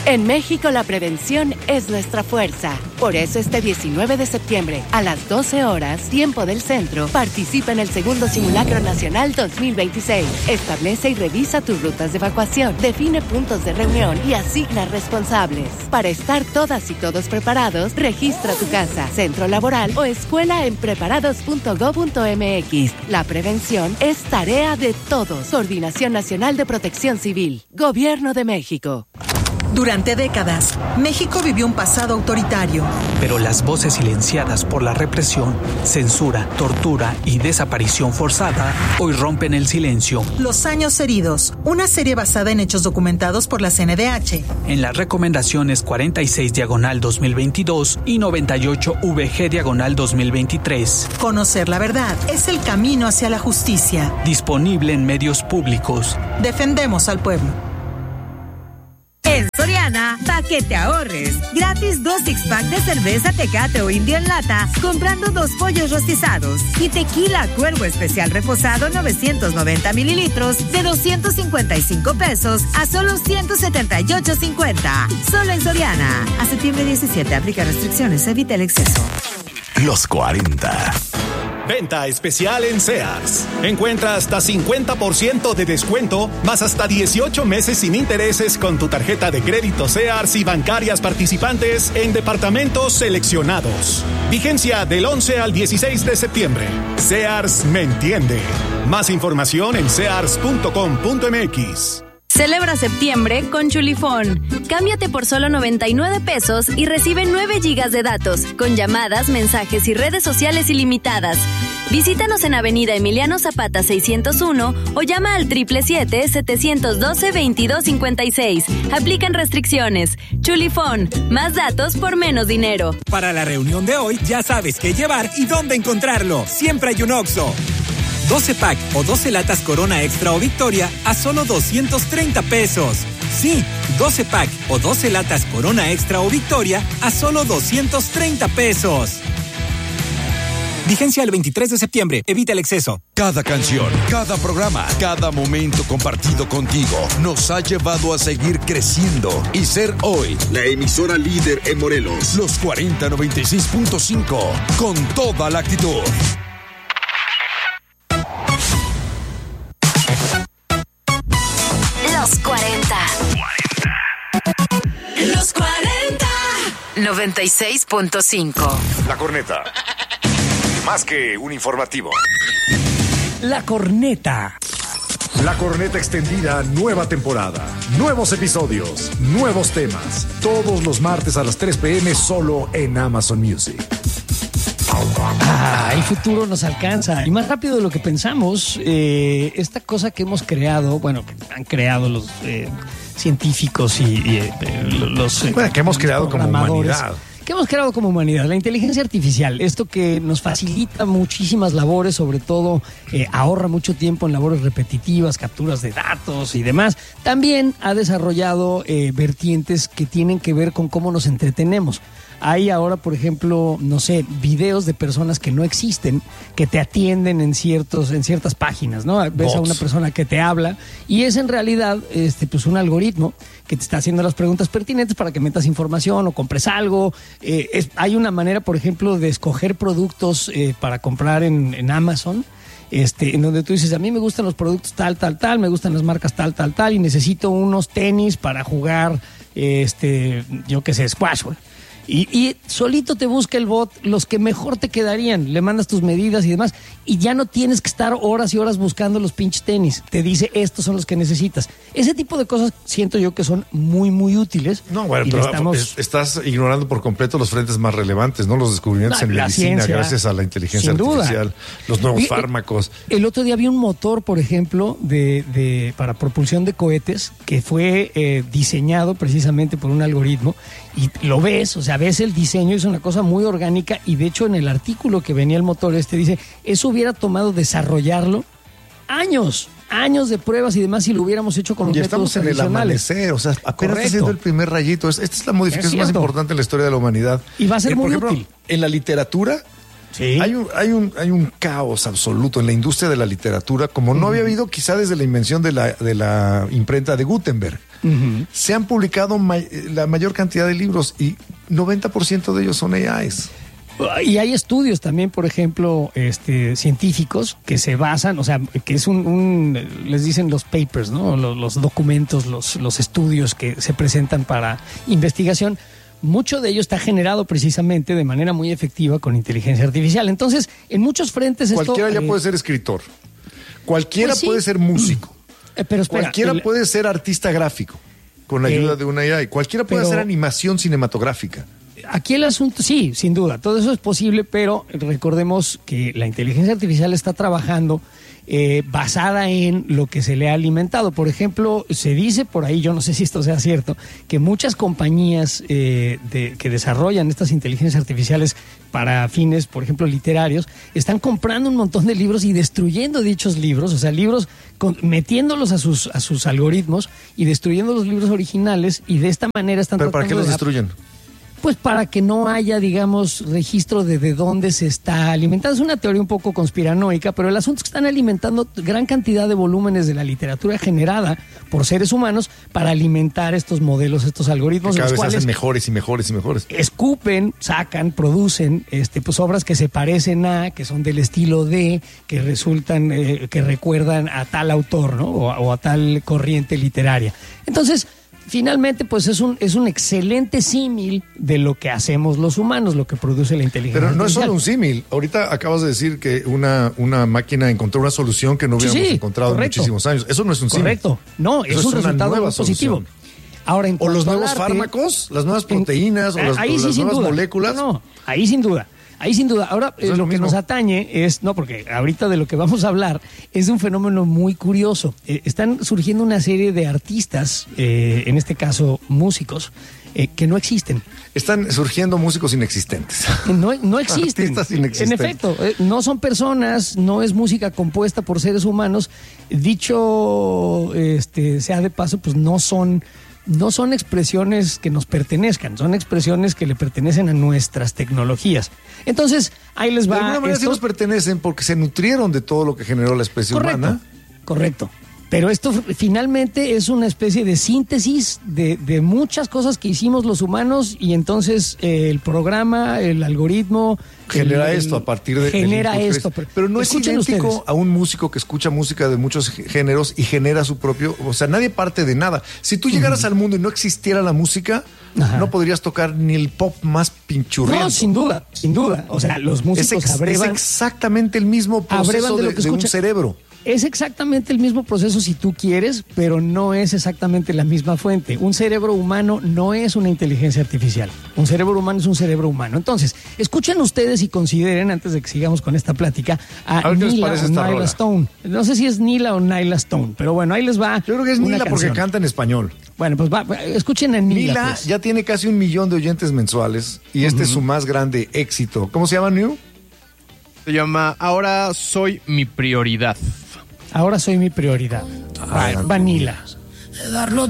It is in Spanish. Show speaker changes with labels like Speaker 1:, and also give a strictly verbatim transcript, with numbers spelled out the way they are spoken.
Speaker 1: En México la prevención es nuestra fuerza. Por eso este diecinueve de septiembre, a las doce horas, tiempo del centro, participa en el segundo Simulacro Nacional dos mil veintiséis. Establece y revisa tus rutas de evacuación, define puntos de reunión y asigna responsables. Para estar todas y todos preparados, registra tu casa, centro laboral o escuela en preparados punto gob punto mx. La prevención es tarea de todos. Coordinación Nacional de Protección Civil. Gobierno de México.
Speaker 2: Durante décadas, México vivió un pasado autoritario.
Speaker 3: Pero las voces silenciadas por la represión, censura, tortura y desaparición forzada hoy rompen el silencio.
Speaker 2: Los años heridos, una serie basada en hechos documentados por la C N D H.
Speaker 3: En las recomendaciones cuarenta y seis diagonal dos mil veintidós y noventa y ocho V G diagonal dos mil veintitrés.
Speaker 2: Conocer la verdad es el camino hacia la justicia.
Speaker 3: Disponible en medios públicos.
Speaker 2: Defendemos al pueblo.
Speaker 4: En Soriana, pa' que te ahorres. Gratis dos six-pack de cerveza Tecate o Indio en lata, comprando dos pollos rostizados. Y tequila Cuervo Especial reposado novecientos noventa mililitros de doscientos cincuenta y cinco pesos a solo ciento setenta y ocho cincuenta. Solo en Soriana. A septiembre diecisiete, aplica restricciones, evita el exceso.
Speaker 5: Los cuarenta.
Speaker 6: Venta especial en Sears. Encuentra hasta cincuenta por ciento de descuento, más hasta dieciocho meses sin intereses con tu tarjeta de crédito Sears y bancarias participantes en departamentos seleccionados. Vigencia del once al dieciséis de septiembre. Sears me entiende. Más información en sears punto com punto mx.
Speaker 7: Celebra septiembre con Chulifón. Cámbiate por solo noventa y nueve pesos y recibe nueve gigas de datos, con llamadas, mensajes y redes sociales ilimitadas. Visítanos en Avenida Emiliano Zapata seiscientos uno o llama al siete siete siete, siete uno dos, veintidós cincuenta y seis. Aplican restricciones. Chulifón, más datos por menos dinero.
Speaker 8: Para la reunión de hoy ya sabes qué llevar y dónde encontrarlo. Siempre hay un Oxxo. doce pack o doce latas Corona Extra o Victoria a solo doscientos treinta pesos. Sí, doce pack o doce latas Corona Extra o Victoria a solo doscientos treinta pesos. Vigencia el veintitrés de septiembre. Evita el exceso.
Speaker 9: Cada canción, cada programa, cada momento compartido contigo nos ha llevado a seguir creciendo y ser hoy la emisora líder en Morelos. Los cuarenta noventa y seis punto cinco, con toda la actitud.
Speaker 7: Los cuarenta.
Speaker 10: Los cuarenta.
Speaker 7: noventa y seis punto cinco.
Speaker 5: La Corneta. Más que un informativo.
Speaker 11: La Corneta.
Speaker 12: La Corneta extendida, nueva temporada. Nuevos episodios, nuevos temas. Todos los martes a las tres p.m. solo en Amazon Music.
Speaker 11: Ah, el futuro nos alcanza. Y más rápido de lo que pensamos, eh, esta cosa que hemos creado, bueno, que han creado los eh, científicos y, y eh, los... Eh,
Speaker 12: bueno, que hemos creado como humanidad.
Speaker 11: Que hemos creado como humanidad, la inteligencia artificial, esto que nos facilita muchísimas labores, sobre todo eh, ahorra mucho tiempo en labores repetitivas, capturas de datos y demás, también ha desarrollado eh, vertientes que tienen que ver con cómo nos entretenemos. Hay ahora, por ejemplo, no sé, videos de personas que no existen, que te atienden en ciertos, en ciertas páginas, ¿no? Ves Bots. A una persona que te habla y es en realidad este, pues un algoritmo que te está haciendo las preguntas pertinentes para que metas información o compres algo. Eh, es, hay una manera, por ejemplo, de escoger productos eh, para comprar en, en Amazon. Este, en donde tú dices, a mí me gustan los productos tal, tal, tal, me gustan las marcas tal, tal, tal, y necesito unos tenis para jugar, este, yo qué sé, squash, güey. Y, y solito te busca el bot los que mejor te quedarían, le mandas tus medidas y demás, y ya no tienes que estar horas y horas buscando los pinches tenis. Te dice, estos son los que necesitas. Ese tipo de cosas siento yo que son muy, muy útiles.
Speaker 12: No, bueno, pero estamos... estás ignorando por completo los frentes más relevantes, ¿no? Los descubrimientos no, en medicina, ciencia, gracias a la inteligencia artificial, duda. Los nuevos y, fármacos.
Speaker 11: El otro día vi un motor, por ejemplo, de, de para propulsión de cohetes, que fue eh, diseñado precisamente por un algoritmo, y lo ves, o sea, ves el diseño, es una cosa muy orgánica, y de hecho en el artículo que venía el motor este dice, eso hubiera tomado desarrollarlo años, años de pruebas y demás si lo hubiéramos hecho con los
Speaker 12: ya
Speaker 11: métodos
Speaker 12: estamos en el amanecer, o sea, apenas está haciendo el primer rayito. Esta es la modificación es más importante en la historia de la humanidad.
Speaker 11: Y va a ser eh, muy
Speaker 12: por ejemplo,
Speaker 11: útil.
Speaker 12: En la literatura,
Speaker 11: Sí.
Speaker 12: Hay un, hay un, hay un caos absoluto en la industria de la literatura, como no uh-huh. había habido quizá desde la invención de la, de la imprenta de Gutenberg. Uh-huh. Se han publicado may, la mayor cantidad de libros y noventa por ciento de ellos son A Is.
Speaker 11: Y hay estudios también, por ejemplo, este, científicos que se basan, o sea, que es un, un les dicen los papers, ¿no? Los, los documentos, los, los estudios que se presentan para investigación. Mucho de ello está generado precisamente de manera muy efectiva con inteligencia artificial. Entonces, en muchos frentes
Speaker 12: cualquiera
Speaker 11: esto,
Speaker 12: ya
Speaker 11: eh,
Speaker 12: puede ser escritor, cualquiera
Speaker 11: pues sí.
Speaker 12: puede ser músico,
Speaker 11: eh, pero espera,
Speaker 12: cualquiera
Speaker 11: el,
Speaker 12: puede ser artista gráfico con la eh, ayuda de una A I, cualquiera puede
Speaker 11: pero,
Speaker 12: hacer animación cinematográfica.
Speaker 11: Aquí el asunto, sí, sin duda, todo eso es posible, pero recordemos que la inteligencia artificial está trabajando eh, basada en lo que se le ha alimentado. Por ejemplo, se dice por ahí, yo no sé si esto sea cierto, que muchas compañías eh, de, que desarrollan estas inteligencias artificiales para fines, por ejemplo, literarios, están comprando un montón de libros y destruyendo dichos libros, o sea, libros con, metiéndolos a sus, a sus algoritmos y destruyendo los libros originales, y de esta manera están
Speaker 12: ¿Pero para qué los
Speaker 11: de
Speaker 12: destruyen?
Speaker 11: Pues para que no haya, digamos, registro de de dónde se está alimentando. Es una teoría un poco conspiranoica, pero el asunto es que están alimentando gran cantidad de volúmenes de la literatura generada por seres humanos para alimentar estos modelos, estos algoritmos.
Speaker 12: Que cada
Speaker 11: los
Speaker 12: vez
Speaker 11: cuales
Speaker 12: hacen mejores y mejores y mejores.
Speaker 11: Escupen, sacan, producen este, pues obras que se parecen a, que son del estilo de, que resultan, eh, que recuerdan a tal autor, ¿no? O, o a tal corriente literaria. Entonces, finalmente, pues es un es un excelente símil de lo que hacemos los humanos, lo que produce la inteligencia
Speaker 12: artificial. Pero no es
Speaker 11: artificial.
Speaker 12: solo un símil. Ahorita acabas de decir que una, una máquina encontró una solución que no hubiéramos
Speaker 11: sí, sí,
Speaker 12: encontrado
Speaker 11: correcto.
Speaker 12: en muchísimos años. Eso no es un símil.
Speaker 11: Correcto. No, es
Speaker 12: Eso
Speaker 11: un
Speaker 12: es
Speaker 11: resultado
Speaker 12: nueva
Speaker 11: muy positivo.
Speaker 12: solución.
Speaker 11: Ahora, en
Speaker 12: o los
Speaker 11: cuanto al
Speaker 12: nuevos
Speaker 11: arte,
Speaker 12: fármacos, las nuevas proteínas,
Speaker 11: en,
Speaker 12: o las,
Speaker 11: ahí
Speaker 12: o
Speaker 11: sí,
Speaker 12: las
Speaker 11: sin
Speaker 12: nuevas
Speaker 11: duda.
Speaker 12: moléculas.
Speaker 11: No, no, ahí sin duda. Ahí sin duda. Ahora, eh,
Speaker 12: es
Speaker 11: lo,
Speaker 12: lo
Speaker 11: que
Speaker 12: mismo.
Speaker 11: nos atañe es, no, porque ahorita de lo que vamos a hablar es de un fenómeno muy curioso. Eh, están surgiendo una serie de artistas, eh, en este caso músicos, eh, que no existen.
Speaker 12: Están surgiendo músicos inexistentes.
Speaker 11: No, no existen.
Speaker 12: Artistas inexistentes.
Speaker 11: En efecto, eh, no son personas, no es música compuesta por seres humanos. Dicho este, sea de paso, pues no son... no son expresiones que nos pertenezcan, son expresiones que le pertenecen a nuestras tecnologías. Entonces, ahí les va.
Speaker 12: De alguna manera
Speaker 11: esto.
Speaker 12: sí nos pertenecen porque se nutrieron de todo lo que generó la especie
Speaker 11: Correcto,
Speaker 12: humana.
Speaker 11: Correcto. Pero esto finalmente es una especie de síntesis de, de muchas cosas que hicimos los humanos, y entonces eh, el programa, el algoritmo...
Speaker 12: Genera
Speaker 11: el,
Speaker 12: esto a partir de...
Speaker 11: Genera esto. Pero,
Speaker 12: pero no es idéntico
Speaker 11: ustedes.
Speaker 12: a un músico que escucha música de muchos géneros y genera su propio... O sea, nadie parte de nada. Si tú llegaras uh-huh. al mundo y no existiera la música, Ajá. no podrías tocar ni el pop más pinchurriento.
Speaker 11: No, sin duda, sin duda. O sea, los músicos
Speaker 12: es, ex,
Speaker 11: abrevan...
Speaker 12: es exactamente el mismo proceso de, de, de un cerebro.
Speaker 11: Es exactamente el mismo proceso si tú quieres, pero no es exactamente la misma fuente. Un cerebro humano no es una inteligencia artificial. Un cerebro humano es un cerebro humano. Entonces, escuchen ustedes y consideren, antes de que sigamos con esta plática, a, a Nila o Nyla Stone. No sé si es Nila o Nyla Stone, pero bueno, ahí les va.
Speaker 12: Yo creo que es Nila
Speaker 11: canción.
Speaker 12: Porque canta en español.
Speaker 11: Bueno, pues va, escuchen a Nila.
Speaker 12: Nila
Speaker 11: pues.
Speaker 12: ya tiene casi un millón de oyentes mensuales y este uh-huh. es su más grande éxito. ¿Cómo se llama, New?
Speaker 10: Se llama Ahora Soy Mi Prioridad.
Speaker 11: Ahora soy mi prioridad. Ah, Vanilla.
Speaker 13: De darlo